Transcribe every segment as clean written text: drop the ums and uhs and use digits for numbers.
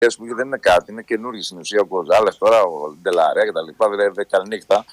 δεν είναι κάτι, είναι καινούργιοι στην ουσία. Ο Γκοζάλες τώρα, ο Ντελαρέα κτλ. Δηλαδή, καληνύχτα.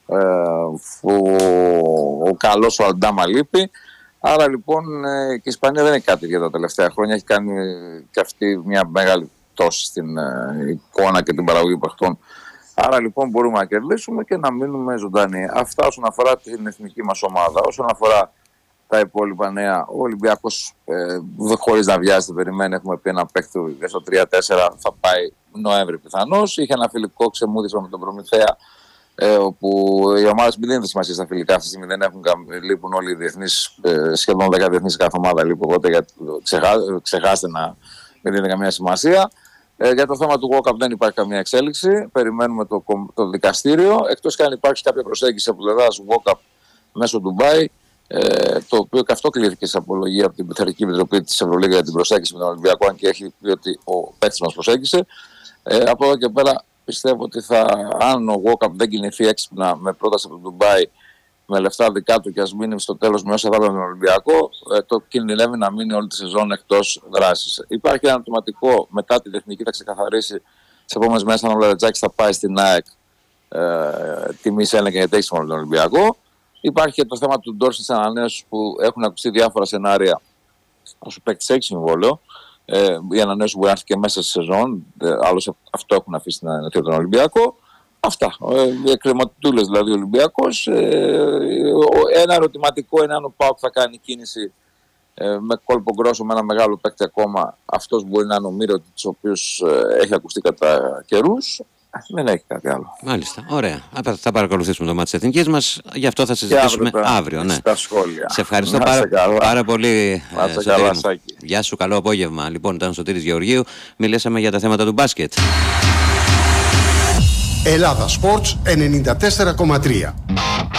Ο καλός ο Αλντάμα λείπει. Άρα λοιπόν και η Ισπανία δεν είναι κάτι για τα τελευταία χρόνια. Έχει κάνει και αυτή μια μεγάλη πτώση στην εικόνα και την παραγωγή παιχτών. Άρα λοιπόν μπορούμε να κερδίσουμε και να μείνουμε ζωντανοί. Αυτά όσον αφορά την εθνική μας ομάδα. Όσον αφορά τα υπόλοιπα νέα, ο Ολυμπιακός χωρίς να βιάζεται, περιμένει. Έχουμε πει ένα παίκτη στο 3-4 θα πάει Νοέμβρη πιθανώς. Είχε ένα φιλικό ξεμούδισμα με τον Προμηθέα, όπου οι ομάδες μην δίνουν σημασία στα φιλικά αυτή τη στιγμή. Δεν έχουν, λείπουν όλοι οι διεθνείς, σχεδόν 10 διεθνείς κάθε ομάδα λείπουν. Οπότε ξεχάστε να μην δίνετε καμία σημασία. Για το θέμα του Walkup δεν υπάρχει καμία εξέλιξη. Περιμένουμε το δικαστήριο. Εκτός και αν υπάρξει κάποια προσέγγιση από πλευράς Walkup μέσω Ντουμπάι, το οποίο και αυτό κλήθηκε σε απολογία από την Πειθαρχική Επιτροπή της Ευρωλίγα για την προσέγγιση με τον Ολυμπιακό, αν και έχει πει ότι ο παίκτης μας προσέγγισε. Από εδώ και πέρα πιστεύω ότι αν ο Walkup δεν κινηθεί έξυπνα με πρόταση από το Ντουμπάι, με λεφτά δικά του και ας μείνει στο τέλος με όσα θα έπαιρνε τον Ολυμπιακό, το κινδυνεύει να μείνει όλη τη σεζόν εκτός δράσης. Υπάρχει ένα autoματικό, μετά την τεχνική θα ξεκαθαρίσει σε επόμενες μέρες αν ο Λαρετζάκης θα πάει στην ΑΕΚ τιμή σε έλεγχο γιατί έχει μόνο τον Ολυμπιακό. Υπάρχει και το θέμα του Ντόρση της ανανέωσης που έχουν ακουστεί διάφορα σενάρια. Όσο παίκτης έχει συμβόλαιο, η ανανέωση μπορεί να έρθει και μέσα στη σεζόν. Άλλωστε αυτό έχουν αφήσει να ανανεωθεί τον Ολυμπιακό. Αυτά. Οι εκκρεματιτούλες δηλαδή ο Ολυμπιακός. Ένα ερωτηματικό είναι αν ο ΠΑΟΚ θα κάνει κίνηση με κόλπο γκρόσο με ένα μεγάλο παίκτη ακόμα. Αυτός μπορεί να είναι ο Μύρωτιτς, ο οποίος έχει ακουστεί κατά καιρούς. Δεν έχει κάτι άλλο. Μάλιστα. Ωραία. Θα παρακολουθήσουμε το μάτι της εθνικής μας. Γι' αυτό θα συζητήσουμε αύριο. Ναι. Στα σχόλια. Σε ευχαριστώ πάρα πολύ. Γεια σου, καλό απόγευμα. Λοιπόν, ήταν ο Σωτήρης Γεωργίου. Μιλήσαμε για τα θέματα του μπάσκετ. Ελλάδα Sports 94,3.